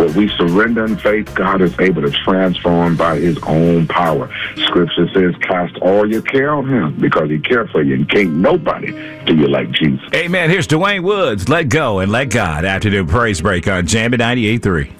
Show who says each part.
Speaker 1: But we surrender in faith. God is able to transform by his own power. Scripture says, cast all your care on him because he cares for you. And can't nobody do you like Jesus.
Speaker 2: Amen. Here's Dwayne Woods. Let go and let God. Afternoon praise break on Jammin' 98.3.